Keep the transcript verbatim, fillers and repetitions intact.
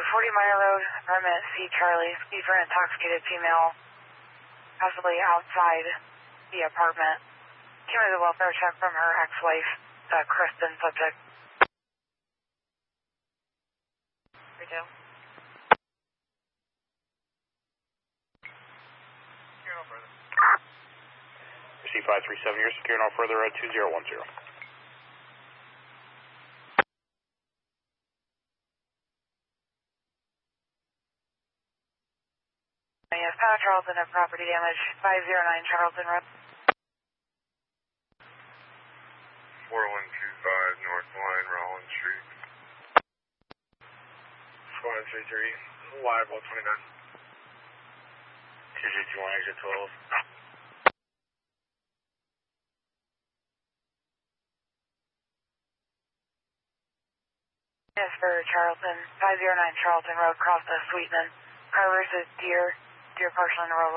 forty Minor Road, permit C. Charlie, speed for an intoxicated female, possibly outside the apartment. Came with a welfare check from her ex-wife, uh, Kristen, subject. Retail. Secure no further. C five three seven, you're secure no further at two zero one zero. Yes, Pat Charlton of property damage, five zero nine Charlton Road. four one two five North Line, Rollins Street. four one three three, live one twenty-nine. two two two one, exit twelve. Yes, for Charlton, five zero nine Charlton Road, cross the Sweetman. Car versus Deer, Deer partial in the road.